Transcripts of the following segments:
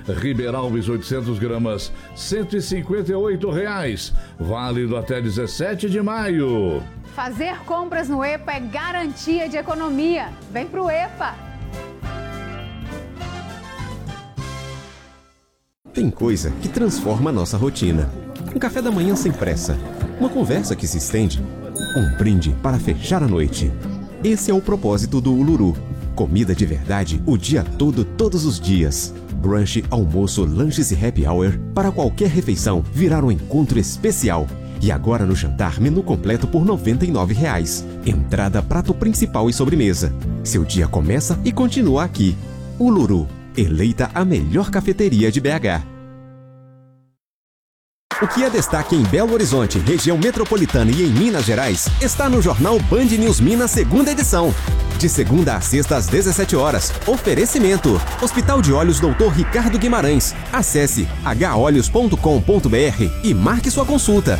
Ribeiralves 800 gramas, R$ 158,00. Válido até 17 de maio. Fazer compras no EPA é garantia de economia. Vem pro EPA! Tem coisa que transforma a nossa rotina. Um café da manhã sem pressa. Uma conversa que se estende. Um brinde para fechar a noite. Esse é o propósito do Uluru. Comida de verdade o dia todo, todos os dias. Brunch, almoço, lanches e happy hour para qualquer refeição virar um encontro especial. E agora no jantar, menu completo por R$ 99,00. Entrada, prato principal e sobremesa. Seu dia começa e continua aqui. Uluru, eleita a melhor cafeteria de BH. O que é destaque em Belo Horizonte, região metropolitana e em Minas Gerais, está no jornal Band News Minas, segunda edição. De segunda a sexta às 17 horas. Oferecimento: Hospital de Olhos Dr. Ricardo Guimarães. Acesse holhos.com.br e marque sua consulta.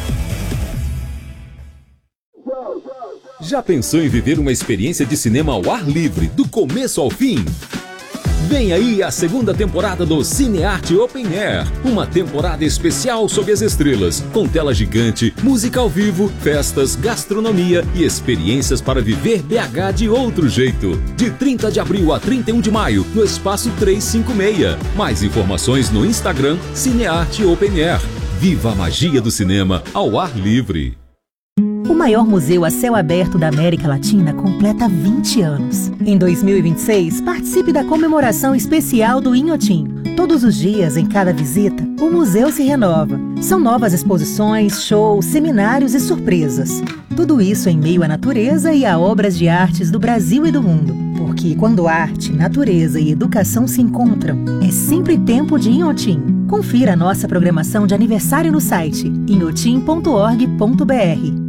Já pensou em viver uma experiência de cinema ao ar livre, do começo ao fim? Vem aí a segunda temporada do Cinearte Open Air, uma temporada especial sob as estrelas, com tela gigante, música ao vivo, festas, gastronomia e experiências para viver BH de outro jeito. De 30 de abril a 31 de maio, no Espaço 356. Mais informações no Instagram Cinearte Open Air. Viva a magia do cinema ao ar livre. O maior museu a céu aberto da América Latina completa 20 anos. Em 2026, participe da comemoração especial do Inhotim. Todos os dias, em cada visita, o museu se renova. São novas exposições, shows, seminários e surpresas. Tudo isso em meio à natureza e a obras de artes do Brasil e do mundo. Porque quando arte, natureza e educação se encontram, é sempre tempo de Inhotim. Confira a nossa programação de aniversário no site inhotim.org.br.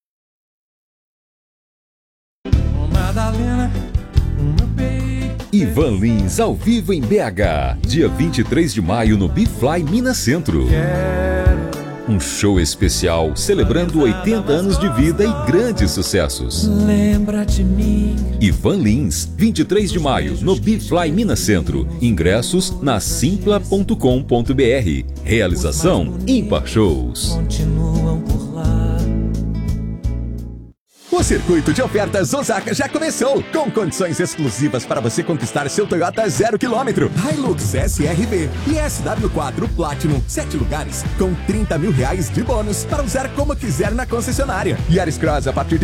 Ivan Lins ao vivo em BH, dia 23 de maio no Bifly Minas Centro. Um show especial celebrando 80 anos de vida e grandes sucessos. Lembra de mim. Ivan Lins, 23 de maio no Bifly Minas Centro. Ingressos na simpla.com.br. Realização Ímpar Shows. Continuam por lá. O circuito de ofertas Osaka já começou, com condições exclusivas para você conquistar seu Toyota 0km, Hilux SRV e SW4 Platinum, 7 lugares, com R$30 mil de bônus para usar como quiser na concessionária. Yaris Cross a partir de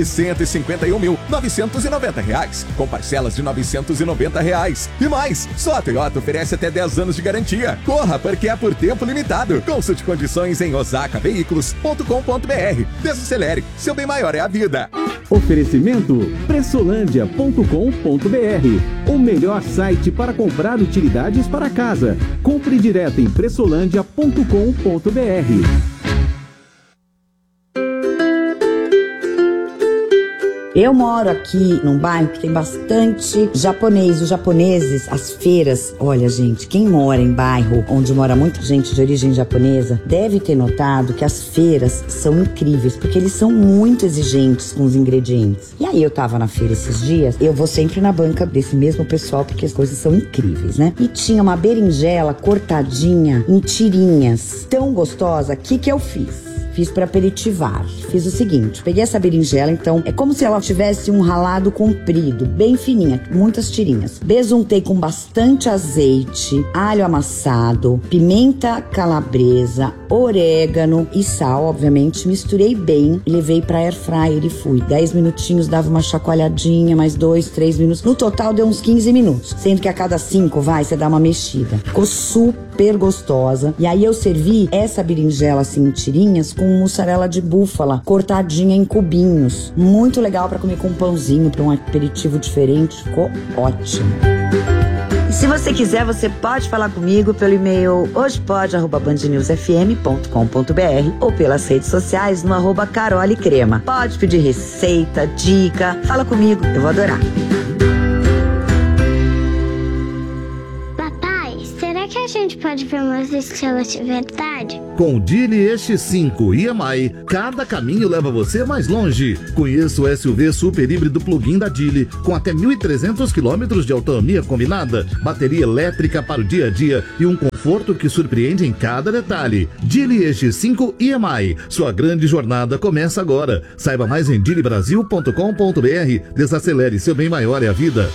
R$151.990, com parcelas de R$990. E mais, só a Toyota oferece até 10 anos de garantia. Corra, porque é por tempo limitado. Consulte condições em osakaveículos.com.br. Desacelere, seu bem maior é a vida. Oferecimento pressolândia.com.br, o melhor site para comprar utilidades para casa. Compre direto em pressolândia.com.br. Eu moro aqui num bairro que tem bastante japonês. Os japoneses, as feiras... Olha, gente, quem mora em bairro onde mora muita gente de origem japonesa deve ter notado que as feiras são incríveis, porque eles são muito exigentes com os ingredientes. E aí eu tava na feira esses dias, eu vou sempre na banca desse mesmo pessoal, porque as coisas são incríveis, né? E tinha uma berinjela cortadinha em tirinhas, tão gostosa. O que eu fiz? Fiz para aperitivar. Fiz o seguinte, peguei essa berinjela, então é como se ela tivesse um ralado comprido, bem fininha, muitas tirinhas. Besuntei com bastante azeite, alho amassado, pimenta calabresa, orégano e sal, obviamente. Misturei bem e levei para air fryer e fui. 10 minutinhos, dava uma chacoalhadinha, mais 2, 3 minutos. No total deu uns 15 minutos, sendo que a cada 5 você dá uma mexida. Ficou super gostosa. E aí eu servi essa berinjela assim em tirinhas com mussarela de búfala cortadinha em cubinhos. Muito legal para comer com um pãozinho, para um aperitivo diferente. Ficou ótimo. E se você quiser, você pode falar comigo pelo e-mail hojepod@bandnewsfm.com.br ou pelas redes sociais no @carolecrema. Pode pedir receita, dica, fala comigo, eu vou adorar. Papai, será que a gente pode ver umas estrelas de verdade? Com o Geely EX5 EMI, cada caminho leva você mais longe. Conheça o SUV super híbrido plug-in da Geely, com até 1.300 km de autonomia combinada, bateria elétrica para o dia a dia e um conforto que surpreende em cada detalhe. Geely EX5 EMI, sua grande jornada começa agora. Saiba mais em geelybrasil.com.br. Desacelere, seu bem maior é a vida.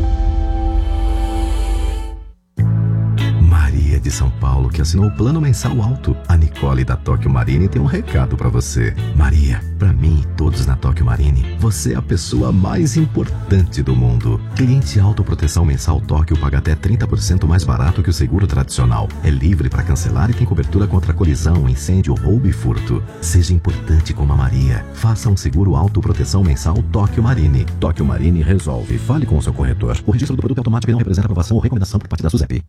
De São Paulo, que assinou o plano mensal alto. A Nicole da Tóquio Marine tem um recado pra você. Maria, pra mim e todos na Tóquio Marine, você é a pessoa mais importante do mundo. Cliente autoproteção mensal Tóquio paga até 30% mais barato que o seguro tradicional. É livre para cancelar e tem cobertura contra colisão, incêndio, roubo e furto. Seja importante como a Maria. Faça um seguro autoproteção mensal Tóquio Marine. Tóquio Marine resolve. Fale com o seu corretor. O registro do produto é automático e não representa aprovação ou recomendação por parte da SUSEP.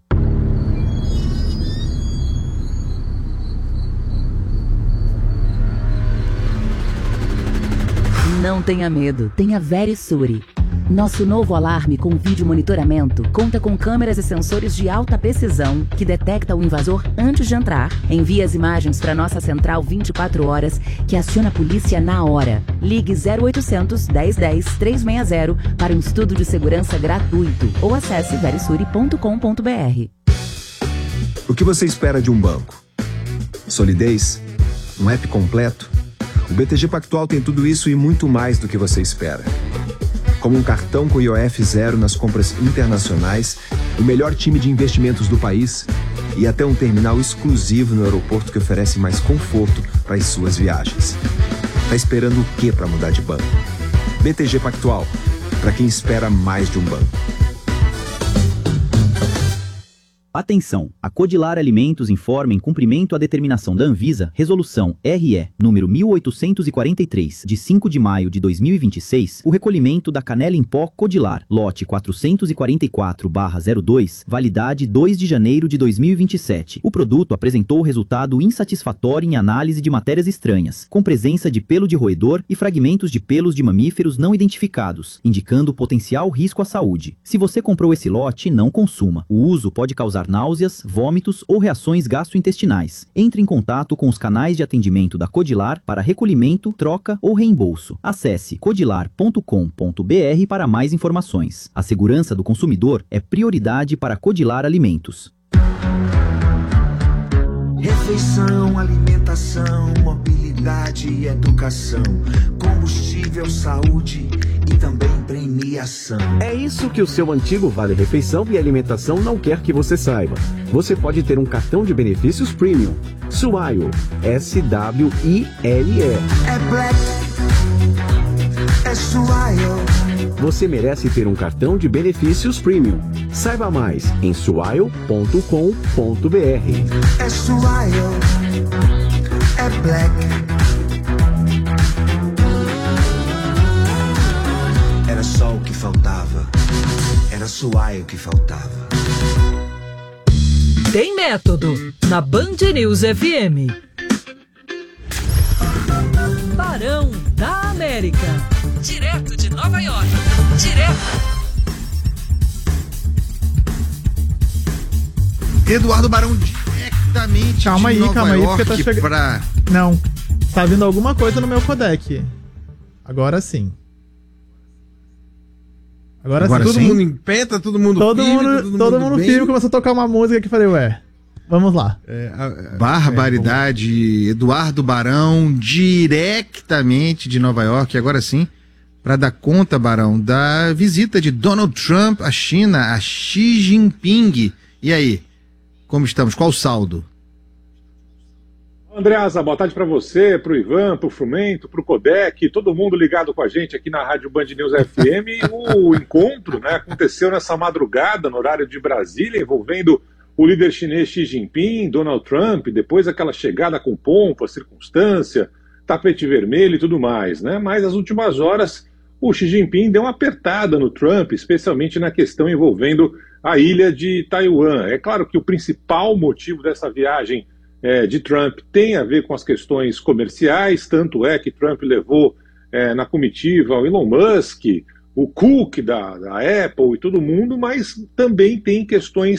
Não tenha medo, tenha Verisure. Nosso novo alarme com vídeo monitoramento conta com câmeras e sensores de alta precisão que detecta o invasor antes de entrar, envia as imagens para nossa central 24 horas que aciona a polícia na hora. Ligue 0800 1010 360 para um estudo de segurança gratuito ou acesse verisure.com.br. O que você espera de um banco? Solidez? Um app completo? O BTG Pactual tem tudo isso e muito mais do que você espera. Como um cartão com IOF zero nas compras internacionais, o melhor time de investimentos do país e até um terminal exclusivo no aeroporto que oferece mais conforto para as suas viagens. Tá esperando o quê para mudar de banco? BTG Pactual, para quem espera mais de um banco. Atenção! A Codilar Alimentos informa em cumprimento à determinação da Anvisa, Resolução RE, número 1843, de 5 de maio de 2026, o recolhimento da canela em pó Codilar, lote 444/02, validade 2 de janeiro de 2027. O produto apresentou resultado insatisfatório em análise de matérias estranhas, com presença de pelo de roedor e fragmentos de pelos de mamíferos não identificados, indicando potencial risco à saúde. Se você comprou esse lote, não consuma. O uso pode causar náuseas, vômitos ou reações gastrointestinais. Entre em contato com os canais de atendimento da Codilar para recolhimento, troca ou reembolso. Acesse codilar.com.br para mais informações. A segurança do consumidor é prioridade para Codilar Alimentos. Refeição, alimentação, mobilidade e educação, combustível, saúde e também premiação. É isso que o seu antigo Vale Refeição e Alimentação não quer que você saiba. Você pode ter um cartão de benefícios Premium. Swile, SWILE. É Black, é Swile. Você merece ter um cartão de benefícios Premium. Saiba mais em swile.com.br. É Swile, é Black. Era só o que faltava. Era Swile que faltava. Tem método na Band News FM. Barão da América. Direto de Nova York. Eduardo Barão, diretamente calma de Nova aí, York, porque tá chegando. Não, tá vindo alguma coisa no meu codec. Agora sim. Agora sim. Todo mundo em pé, tá todo mundo firme, todo mundo firme, começou a tocar uma música que eu falei, ué, vamos lá. Barbaridade, Eduardo Barão, diretamente de Nova York, agora sim, para dar conta, Barão, da visita de Donald Trump à China, a Xi Jinping. E aí, como estamos? Qual o saldo? Andreasa, boa tarde para você, para o Ivan, para o Frumento, para o Codec, todo mundo ligado com a gente aqui na Rádio Band News FM. O encontro, né, aconteceu nessa madrugada, no horário de Brasília, envolvendo o líder chinês Xi Jinping, Donald Trump, depois aquela chegada com pompa, circunstância, tapete vermelho e tudo mais, né? Mas nas últimas horas, o Xi Jinping deu uma apertada no Trump, especialmente na questão envolvendo a ilha de Taiwan. É claro que o principal motivo dessa viagem de Trump tem a ver com as questões comerciais, tanto é que Trump levou na comitiva o Elon Musk, o Cook da Apple e todo mundo, mas também tem questões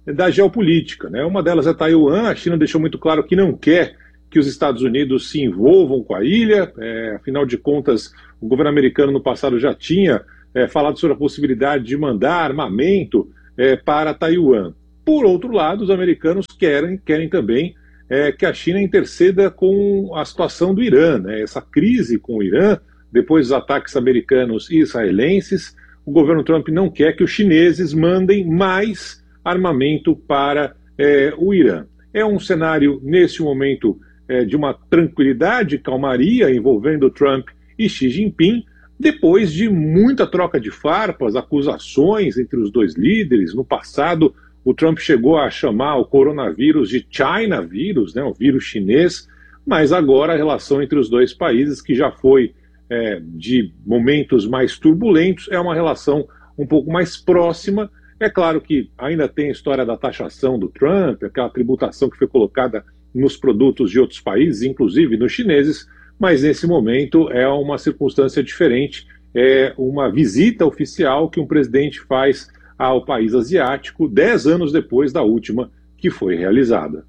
da geopolítica, né? Uma delas é Taiwan. A China deixou muito claro que não quer que os Estados Unidos se envolvam com a ilha. Afinal de contas, o governo americano no passado já tinha falado sobre a possibilidade de mandar armamento para Taiwan. Por outro lado, os americanos querem também que a China interceda com a situação do Irã, né? Essa crise com o Irã, depois dos ataques americanos e israelenses, o governo Trump não quer que os chineses mandem mais armamento para o Irã. É um cenário, nesse momento, de uma tranquilidade, calmaria, envolvendo Trump e Xi Jinping, depois de muita troca de farpas, acusações entre os dois líderes. No passado, o Trump chegou a chamar o coronavírus de China vírus, né, o vírus chinês, mas agora a relação entre os dois países, que já foi de momentos mais turbulentos, é uma relação um pouco mais próxima. É claro que ainda tem a história da taxação do Trump, aquela tributação que foi colocada nos produtos de outros países, inclusive nos chineses, mas nesse momento é uma circunstância diferente, é uma visita oficial que um presidente faz ao país asiático 10 anos depois da última que foi realizada.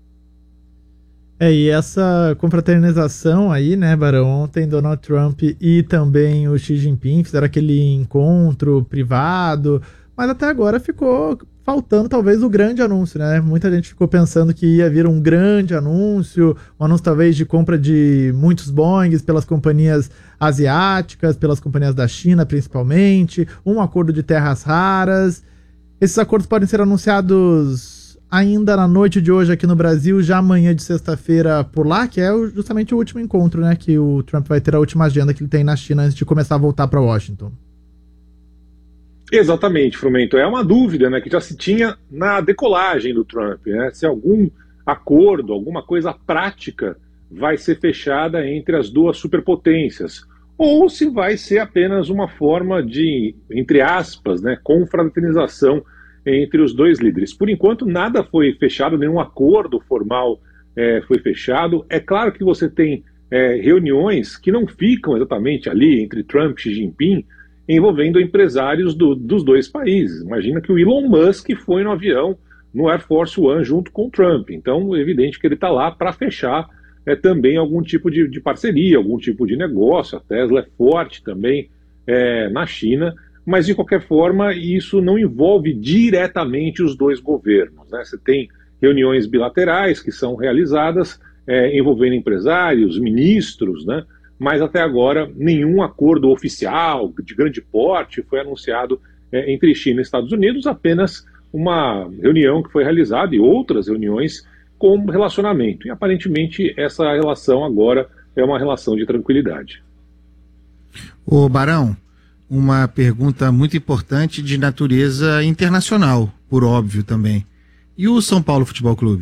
E essa confraternização aí, né, Barão? Ontem Donald Trump e também o Xi Jinping fizeram aquele encontro privado, mas até agora ficou faltando talvez o grande anúncio, né? Muita gente ficou pensando que ia vir um grande anúncio, um anúncio talvez de compra de muitos Boeings pelas companhias asiáticas, pelas companhias da China principalmente, um acordo de terras raras. Esses acordos podem ser anunciados ainda na noite de hoje aqui no Brasil, já amanhã de sexta-feira por lá, que é justamente o último encontro, né? Que o Trump vai ter, a última agenda que ele tem na China antes de começar a voltar para Washington. Exatamente, Frumento. É uma dúvida, né, que já se tinha na decolagem do Trump, né, se algum acordo, alguma coisa prática vai ser fechada entre as duas superpotências, ou se vai ser apenas uma forma de, entre aspas, né, confraternização entre os dois líderes. Por enquanto, nada foi fechado, nenhum acordo formal foi fechado. É claro que você tem reuniões que não ficam exatamente ali entre Trump e Xi Jinping, envolvendo empresários dos dois países. Imagina que o Elon Musk foi no avião, no Air Force One, junto com o Trump. Então, é evidente que ele está lá para fechar também algum tipo de parceria, algum tipo de negócio. A Tesla é forte também na China, mas, de qualquer forma, isso não envolve diretamente os dois governos, né? Você tem reuniões bilaterais que são realizadas envolvendo empresários, ministros, né? Mas até agora nenhum acordo oficial de grande porte foi anunciado entre China e Estados Unidos, apenas uma reunião que foi realizada e outras reuniões com relacionamento. E aparentemente essa relação agora é uma relação de tranquilidade. Ô Barão, uma pergunta muito importante de natureza internacional, por óbvio também. E o São Paulo Futebol Clube?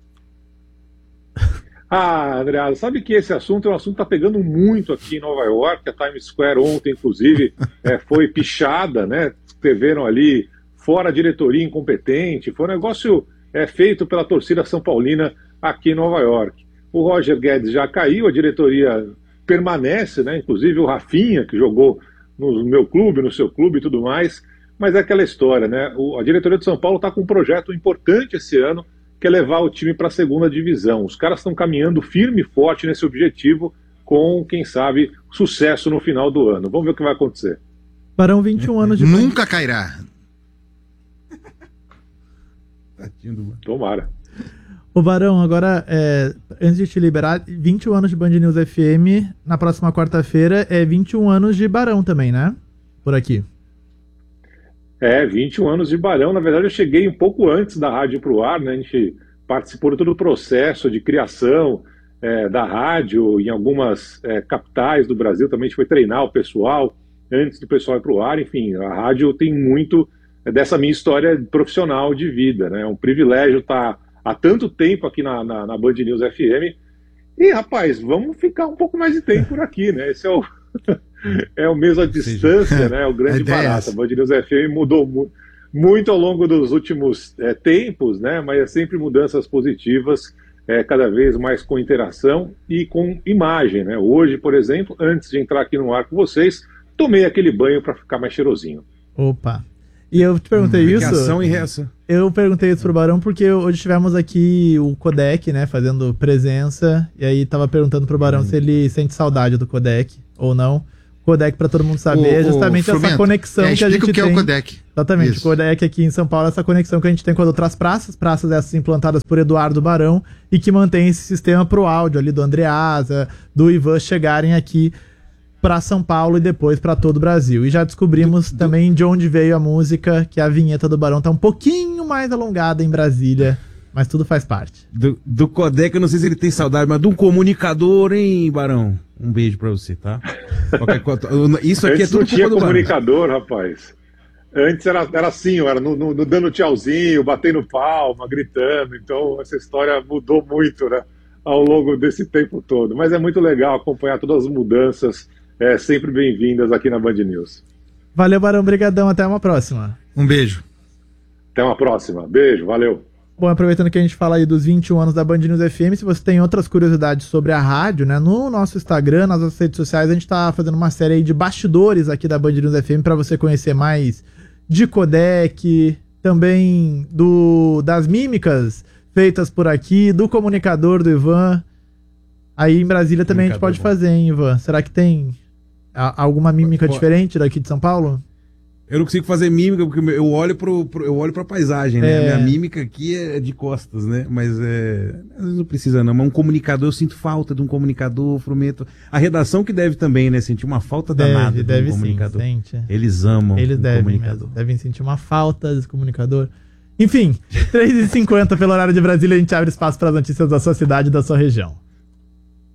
André, sabe que esse assunto é um assunto que está pegando muito aqui em Nova York. A Times Square ontem, inclusive, foi pichada, né? Escreveram ali, fora diretoria incompetente. Foi um negócio feito pela torcida São Paulina aqui em Nova York. O Roger Guedes já caiu, a diretoria permanece, né? Inclusive o Rafinha, que jogou no meu clube, no seu clube e tudo mais. Mas é aquela história, né? A diretoria de São Paulo está com um projeto importante esse ano, que é levar o time para a segunda divisão. Os caras estão caminhando firme e forte nesse objetivo, com, quem sabe, sucesso no final do ano. Vamos ver o que vai acontecer. Barão, 21 anos de... Nunca cairá. Tomara. Ô Barão, agora, antes de te liberar, 21 anos de Band News FM, na próxima quarta-feira é 21 anos de Barão também, né? Por aqui. 21 anos de Barão. Na verdade, eu cheguei um pouco antes da rádio para o ar, né? A gente participou de todo o processo de criação da rádio em algumas capitais do Brasil. Também a gente foi treinar o pessoal antes do pessoal ir para o ar. Enfim, a rádio tem muito dessa minha história profissional de vida, né? É um privilégio estar há tanto tempo aqui na Band News FM. E, rapaz, vamos ficar um pouco mais de tempo por aqui, né? Esse é o mesmo a distância, né? É o grande barato. A Band News FM mudou muito ao longo dos últimos tempos, né? Mas é sempre mudanças positivas, cada vez mais com interação e com imagem, né? Hoje, por exemplo, antes de entrar aqui no ar com vocês, tomei aquele banho para ficar mais cheirosinho. Opa! E eu te perguntei isso. Ação e reação. Eu perguntei isso pro Barão porque hoje tivemos aqui o Codec, né, fazendo presença. E aí tava perguntando pro Barão se ele sente saudade do Codec ou não. Codec, pra todo mundo saber, é justamente essa conexão que a gente tem. Explica o que é o Codec. Exatamente, Isso. o Codec aqui em São Paulo é essa conexão que a gente tem com as outras praças essas implantadas por Eduardo Barão e que mantém esse sistema pro áudio ali do Andreasa, do Ivan chegarem aqui para São Paulo e depois para todo o Brasil. E já descobrimos também de onde veio a música, que a vinheta do Barão tá um pouquinho mais alongada em Brasília, mas tudo faz parte. Do Codec, eu não sei se ele tem saudade, mas de um comunicador, hein, Barão? Um beijo pra você, tá? Isso aqui Antes é tudo não tinha culpa do comunicador, rapaz. Antes era assim, era no dando tchauzinho, batendo palma, gritando. Então essa história mudou muito, né, ao longo desse tempo todo. Mas é muito legal acompanhar todas as mudanças, sempre bem-vindas aqui na Band News. Valeu, Barão, brigadão, até uma próxima. Um beijo. Até uma próxima. Beijo, valeu. Bom, aproveitando que a gente fala aí dos 21 anos da Band News FM, se você tem outras curiosidades sobre a rádio, né, no nosso Instagram, nas nossas redes sociais, a gente tá fazendo uma série aí de bastidores aqui da Band News FM para você conhecer mais de Codec, também das mímicas feitas por aqui, do comunicador do Ivan. Aí em Brasília também a gente pode fazer, hein, Ivan? Será que tem alguma mímica diferente daqui de São Paulo? Eu não consigo fazer mímica porque eu olho pra paisagem, né? A minha mímica aqui é de costas, né? Mas às vezes não precisa não. Mas um comunicador, eu sinto falta de um comunicador, Frumento. A redação que deve também, né? Sentir uma falta danada de um comunicador. Sim, sente. Eles amam Eles devem sentir uma falta desse comunicador. Enfim, 3h50 pelo horário de Brasília, a gente abre espaço para as notícias da sua cidade e da sua região.